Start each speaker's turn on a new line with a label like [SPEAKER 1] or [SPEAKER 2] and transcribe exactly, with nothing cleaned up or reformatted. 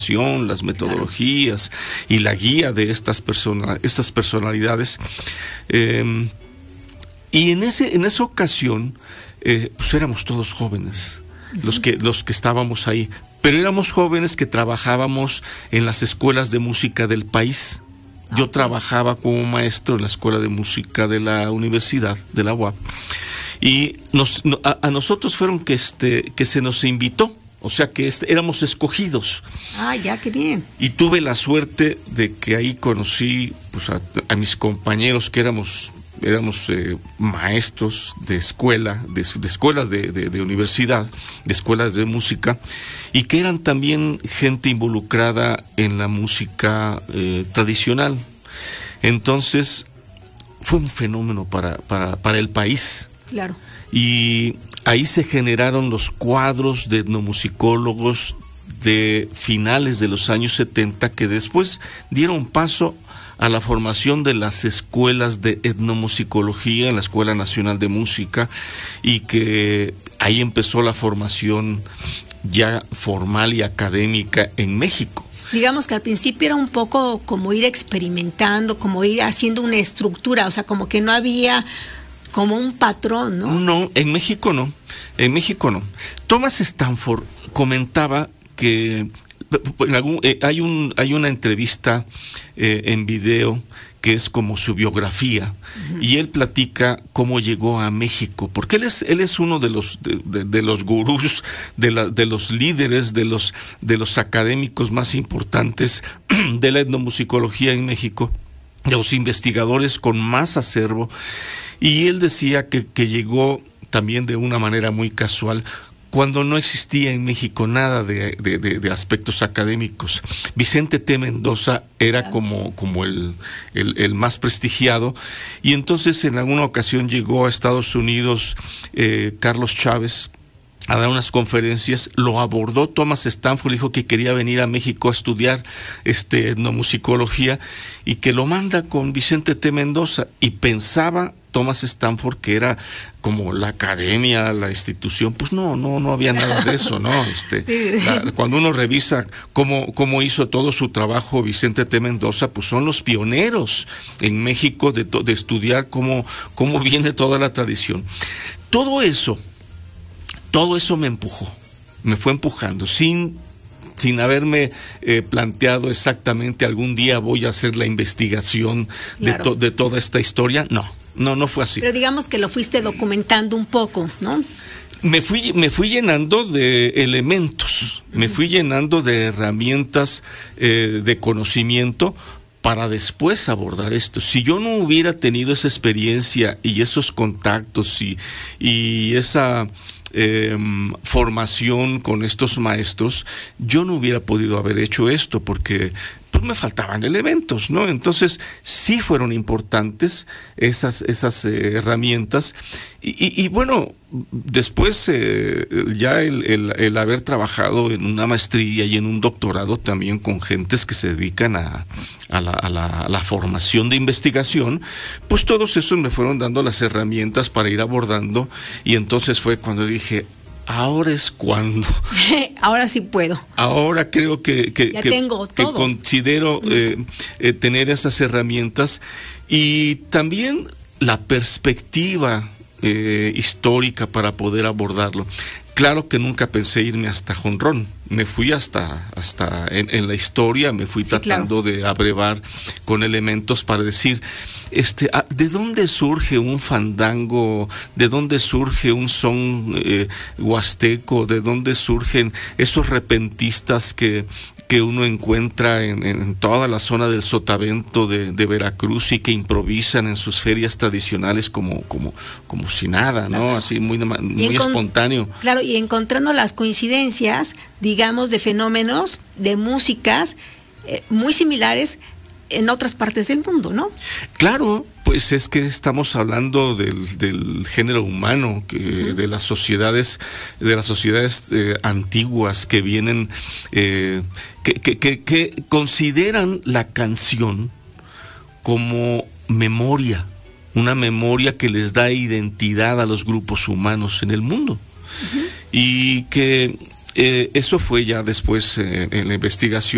[SPEAKER 1] las metodologías y la guía de estas, persona, estas personalidades. Eh, y en, ese, en esa ocasión, eh, pues éramos todos jóvenes, uh-huh. los, que, los que estábamos ahí, pero éramos jóvenes que trabajábamos en las escuelas de música del país. Yo okay. trabajaba como maestro en la escuela de música de la universidad, de la U A P, y nos, a, a nosotros fueron que, este, que se nos invitó. O sea que este, éramos escogidos.
[SPEAKER 2] Ah, ya, qué bien.
[SPEAKER 1] Y tuve la suerte de que ahí conocí pues, a, a mis compañeros que éramos, éramos eh, maestros de escuela, de, de escuelas de, de, de universidad, de escuelas de música, y que eran también gente involucrada en la música eh, tradicional. Entonces, fue un fenómeno para, para, para el país.
[SPEAKER 2] Claro.
[SPEAKER 1] Y ahí se generaron los cuadros de etnomusicólogos de finales de los años setenta que después dieron paso a la formación de las escuelas de etnomusicología en la Escuela Nacional de Música, y que ahí empezó la formación ya formal y académica en México.
[SPEAKER 2] Digamos que al principio era un poco como ir experimentando, como ir haciendo una estructura, o sea, como que no había como un patrón, ¿no?
[SPEAKER 1] No, en México no, en México no. Thomas Stanford comentaba que en algún, eh, hay un hay una entrevista eh, en video que es como su biografía, uh-huh. y él platica cómo llegó a México, porque él es él es uno de los de, de, de los gurús, de la, de los líderes, de los de los académicos más importantes de la etnomusicología en México, de los investigadores con más acervo. Y él decía que, que llegó también de una manera muy casual, cuando no existía en México nada de, de, de, de aspectos académicos. Vicente T. Mendoza era como, como el, el, el más prestigiado, y entonces en alguna ocasión llegó a Estados Unidos eh, Carlos Chávez a dar unas conferencias, lo abordó Thomas Stanford, dijo que quería venir a México a estudiar este, etnomusicología, y que lo manda con Vicente T. Mendoza, y pensaba Thomas Stanford que era como la academia, la institución. Pues no, no, no había nada de eso, ¿no? Este, sí. la, cuando uno revisa cómo, cómo hizo todo su trabajo Vicente T. Mendoza, pues son los pioneros en México de, de estudiar cómo, cómo viene toda la tradición. Todo eso Todo eso me empujó, me fue empujando, sin, sin haberme eh, planteado exactamente algún día voy a hacer la investigación claro. de, to, de toda esta historia. No, no, no fue así.
[SPEAKER 2] Pero digamos que lo fuiste documentando un poco, ¿no?
[SPEAKER 1] Me fui, me fui llenando de elementos, uh-huh. me fui llenando de herramientas eh, de conocimiento para después abordar esto. Si yo no hubiera tenido esa experiencia y esos contactos y, y esa Eh, formación con estos maestros, yo no hubiera podido haber hecho esto, porque pues me faltaban elementos, ¿no? Entonces sí fueron importantes esas, esas eh, herramientas, y, y, y bueno, después eh, ya el, el, el haber trabajado en una maestría y en un doctorado también con gentes que se dedican a, a, la, a, la, a la formación de investigación, pues todos esos me fueron dando las herramientas para ir abordando, y entonces fue cuando dije, ahora es cuando.
[SPEAKER 2] Ahora sí puedo.
[SPEAKER 1] Ahora creo que, que,
[SPEAKER 2] ya
[SPEAKER 1] que,
[SPEAKER 2] tengo
[SPEAKER 1] que
[SPEAKER 2] todo.
[SPEAKER 1] considero eh, eh, tener esas herramientas, y también la perspectiva eh, histórica para poder abordarlo. Claro que nunca pensé irme hasta Jonrón, me fui hasta, hasta en, en la historia, me fui sí, tratando claro. de abrevar con elementos para decir, este, ¿de dónde surge un fandango? ¿De dónde surge un son eh, huasteco? ¿De dónde surgen esos repentistas que, que uno encuentra en, en toda la zona del Sotavento de, de Veracruz, y que improvisan en sus ferias tradicionales como, como, como si nada, ¿no? Así muy, muy encont- espontáneo.
[SPEAKER 2] Claro, y encontrando las coincidencias, digamos, de fenómenos, de músicas eh, muy similares en otras partes del mundo, ¿no?
[SPEAKER 1] Claro, pues es que estamos hablando del, del género humano, que, uh-huh. de las sociedades, de las sociedades eh, antiguas que vienen, eh, que, que, que, que consideran la canción como memoria, una memoria que les da identidad a los grupos humanos en el mundo. Uh-huh. Y que eh, eso fue ya después eh, en la investigación.